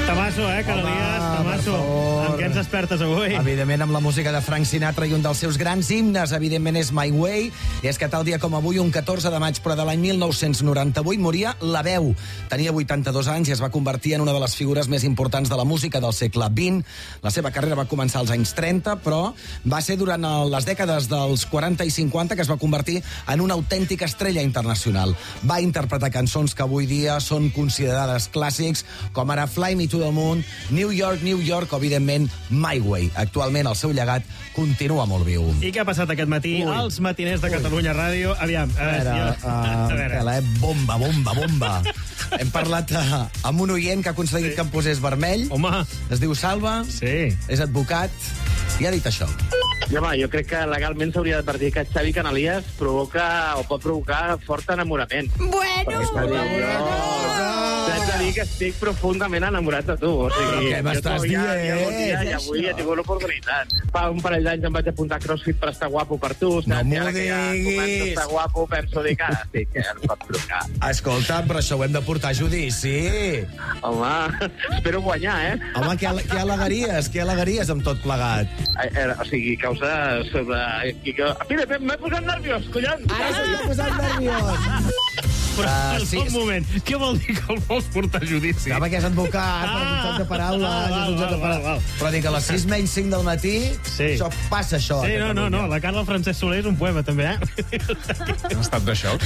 Tamasso, Canalies, tamasso. Amb què ens despertes avui? Evidentment amb la música de Frank Sinatra i un dels seus grans himnes, evidentment, és My Way. I és que tal dia com avui, un 14 de maig, però de l'any 1998, moria La Veu. Tenia 82 anys i es va convertir en una de les figures més importants de la música del segle XX. La seva carrera va començar als anys 30, però va ser durant les dècades dels 40 i 50 que es va convertir en una autèntica estrella internacional. Va interpretar cançons que avui dia són considerades clàssics, com ara Fly Me to the Moon, New York, New York, o, evidentment, My Way. Actualment el seu llegat continua molt viu. I què ha passat aquest matí als matiners de Catalunya Ràdio? Aviam, a veure. Bomba. Hem parlat amb un oient que ha aconseguit que em posés vermell. Home. Es diu Salva. Sí. És advocat i ha dit això. I, home, jo crec que legalment s'hauria d'advertir que Xavi Canalies provoca o pot provocar fort enamorament. Bueno! T'haig de dir que estic profundament enamorat de tu. O sigui, què m'estàs dient? I avui he tingut l'oportunitat. Fa un parell d'anys em vaig apuntar a CrossFit per estar guapo per tu. No m'ho Ara que ja començo a estar guapo, penso dir que sí, que ja no pot trucar. Escolta, però això ho hem de portar a judici. Home, espero guanyar, Home, què al·legaries? Què al·legaries amb tot plegat? O sigui, causa sobre... Mira, m'he posat nerviós, collons! Ara s'està posant nerviós. Però, sí. un moment, què vol dir que el vols portar a judici? Home, que és advocat, és un joc de paraules. Però dic, a les 6 menys 5 del matí, això passa, això. Sí, no, la cara del Francesc Soler és un poema, també, En estat de xoc.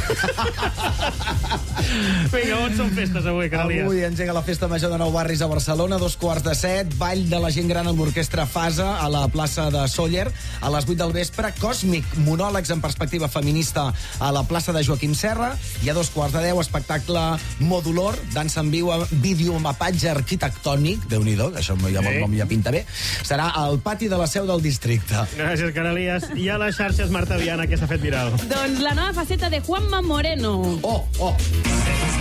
Vinga, on són festes avui, Canalies? Avui engega la Festa Major de Nou Barris a Barcelona, 2:15, ball de la gent gran amb l'orquestra Fasa a la plaça de Sóller, a les 8 del vespre, Còsmic, monòlegs en perspectiva feminista a la plaça de Joaquim Serra, i a 2:10, espectacle Modulor, dansa en viu, videomapatge arquitectònic, Déu-n'hi-do, això ja pinta bé, serà al pati de la seu del districte. Gràcies, Canalies. I a les xarxes, Marta Viana, què s'ha fet viral? Doncs la nova faceta de Juanma Moreno. Oh!